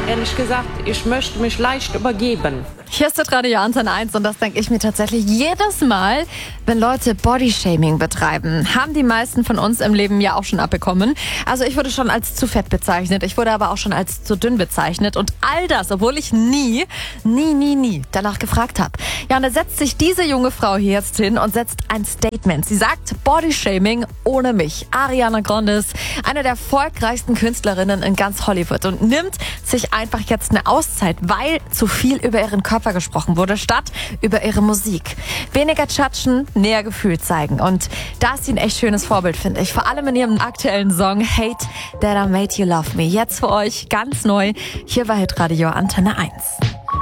Ehrlich gesagt, ich möchte mich leicht übergeben. Hier ist das Radio Antenne 1 und das denke ich mir tatsächlich jedes Mal, wenn Leute Bodyshaming betreiben. Haben die meisten von uns im Leben ja auch schon abbekommen. Also ich wurde schon als zu fett bezeichnet, ich wurde aber auch schon als zu dünn bezeichnet und all das, obwohl ich nie danach gefragt habe. Ja, und da setzt sich diese junge Frau hier jetzt hin und setzt ein Statement. Sie sagt, Bodyshaming ohne mich. Ariana Grande ist eine der erfolgreichsten Künstlerinnen in ganz Hollywood und nimmt sich einfach jetzt eine Auszeit, weil zu viel über ihren Körper gesprochen wurde, statt über ihre Musik. Weniger tschatschen, näher Gefühl zeigen. Und da ist sie ein echt schönes Vorbild, finde ich. Vor allem in ihrem aktuellen Song Hate That I Made You Love Me. Jetzt für euch ganz neu hier bei Hitradio Antenne 1.